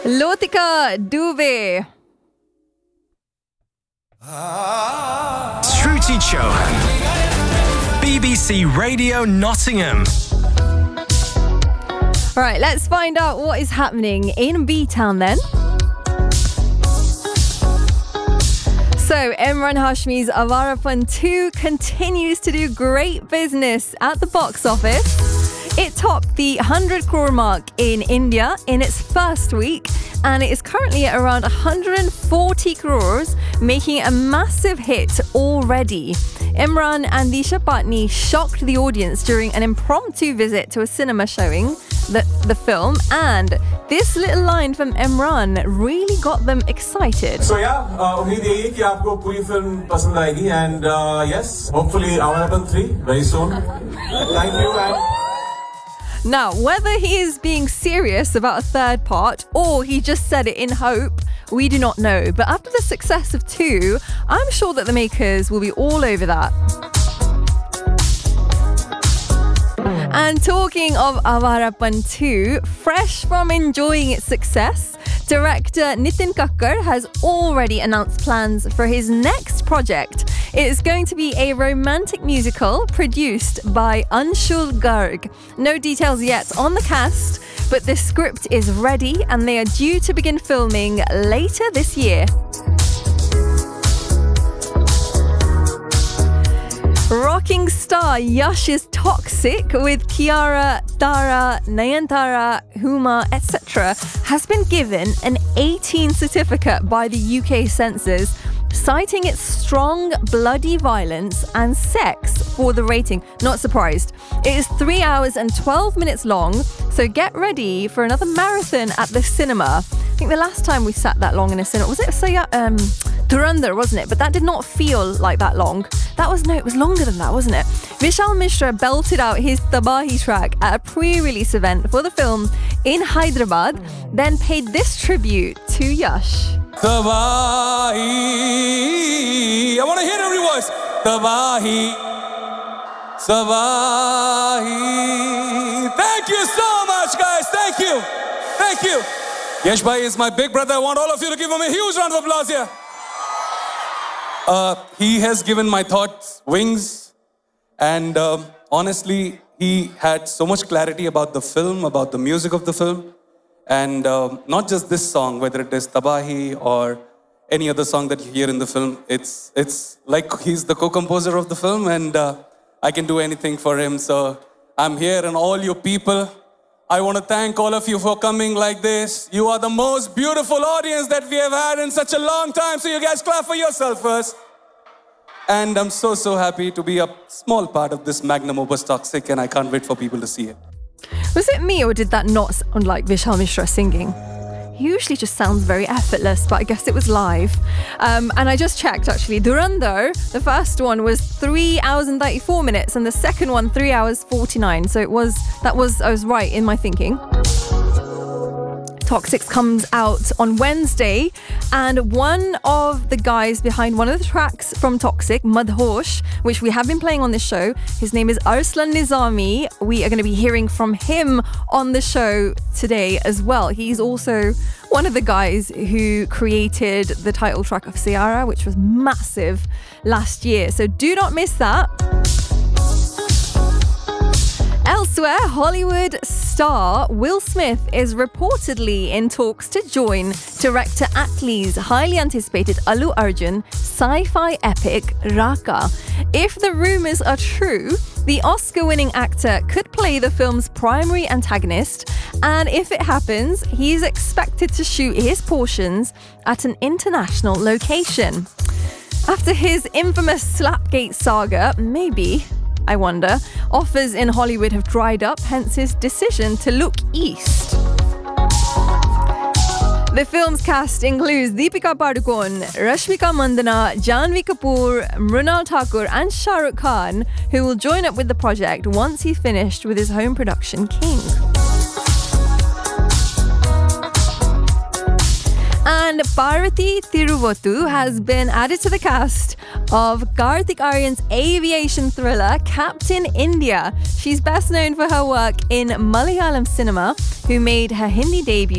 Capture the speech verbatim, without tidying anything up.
Lotika Dubey. Shruti Chauhan, B B C Radio Nottingham. All right, let's find out what is happening in B-Town then. So, Emraan Hashmi's Awarapan two continues to do great business at the box office. It topped the one hundred crore mark in India in its first week, and it is currently at around one hundred forty crores, making it a massive hit already. Emraan and Disha Patni shocked the audience during an impromptu visit to a cinema showing the, the film, and this little line from Emraan really got them excited. So yeah, उम्मीद यही है कि आपको पूरी film पसंद आएगी, and uh, yes, hopefully Awarapan three very soon. Thank you. And now, whether he is being serious about a third part or he just said it in hope, we do not know. But after the success of two, I'm sure that the makers will be all over that. And talking of Awarapan two, fresh from enjoying its success, director Nitin Kakkar has already announced plans for his next project. It is going to be a romantic musical produced by Anshul Garg. No details yet on the cast, but the script is ready and they are due to begin filming later this year. Rocking star Yash is toxic with Kiara, Tara, Nayantara, Huma, et cetera has been given an eighteen certificate by the U K censors, citing its strong, bloody violence and sex for the rating. Not surprised. It is three hours and twelve minutes long, so get ready for another marathon at the cinema. I think the last time we sat that long in a cinema, was it Saya, um, Dhurandhar, wasn't it? But that did not feel like that long. That was, no, it was longer than that, wasn't it? Vishal Mishra belted out his Tabahi track at a pre-release event for the film in Hyderabad, then paid this tribute to Yash. Tabahi, I want to hear every voice. Tabahi, Tabahi. Thank you so much, guys. Thank you. Thank you. Yash Bhai is my big brother. I want all of you to give him a huge round of applause here. Uh, he has given my thoughts wings, and um, honestly, he had so much clarity about the film, about the music of the film, and um, not just this song, whether it is Tabahi or any other song that you hear in the film. It's it's like he's the co-composer of the film, and uh, I can do anything for him. So I'm here, and all you people, I want to thank all of you for coming like this. You are the most beautiful audience that we have had in such a long time. So you guys clap for yourself first. And I'm so, so happy to be a small part of this magnum opus Toxic, and I can't wait for people to see it. Was it me, or did that not sound like Vishal Mishra singing? He usually just sounds very effortless, but I guess it was live. Um, and I just checked, actually. Dhurandhar, the first one, was three hours and thirty-four minutes, and the second one, three hours forty-nine. So it was, that was, I was right in my thinking. Toxic comes out on Wednesday, and one of the guys behind one of the tracks from Toxic, Madhosh, which we have been playing on this show, his name is Arslan Nizami. We are going to be hearing from him on the show today as well. He's also one of the guys who created the title track of Ciara, which was massive last year. So do not miss that. Elsewhere, Hollywood star Will Smith is reportedly in talks to join director Atlee's highly anticipated Allu Arjun sci-fi epic Raka. If the rumours are true, the Oscar-winning actor could play the film's primary antagonist, and if it happens, he's expected to shoot his portions at an international location. After his infamous Slapgate saga, maybe, I wonder, offers in Hollywood have dried up, hence his decision to look east. The film's cast includes Deepika Padukone, Rashmika Mandana, Janhvi Kapoor, Mrunal Thakur and Shah Rukh Khan, who will join up with the project once he's finished with his home production King. And Parvati Thiruvottu has been added to the cast of Karthik Aaryan's aviation thriller Captain India. She's best known for her work in Malayalam cinema, who made her Hindi debut